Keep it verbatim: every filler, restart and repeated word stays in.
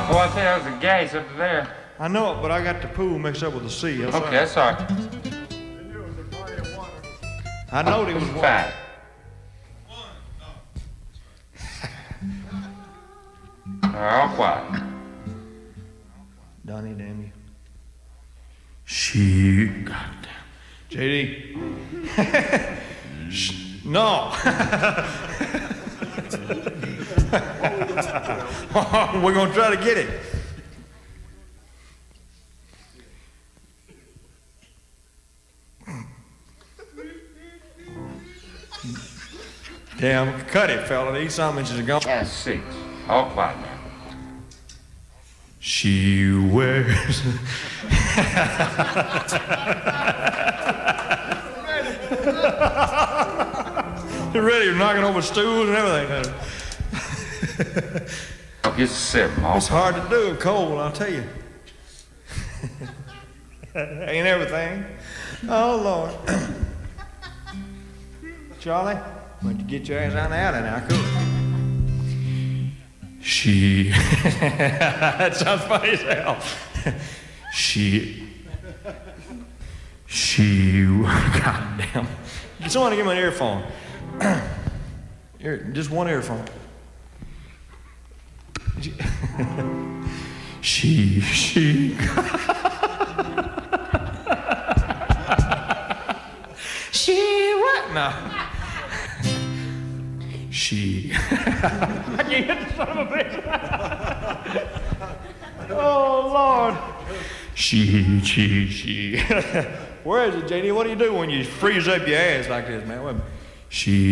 Oh, I think that was the gas up there. I know it, but I got the pool mixed up with the sea. That's Okay, right. that's all right. I know there was one. Five. All quiet. Donnie, damn you. She. Goddamn. J D. No. We're going to try to get it. Damn, cut it, fella. These some inches are gone. That's six. All quiet now. She wears. They're ready, you're knocking over stools and everything. Oh, it's seven. All It's hard to do, cold, I'll tell you. Ain't everything. Oh, Lord. Charlie, why don't you get your ass out of there now, cool. She. That sounds funny as hell. She. She. Goddamn. Somebody give me an earphone. Ear, just one earphone. She. She. She what? No. She. I can't hit the son of a bitch. Oh, Lord. She, she, she. Where is it, J D? What do you do when you freeze up your ass like this, man? She.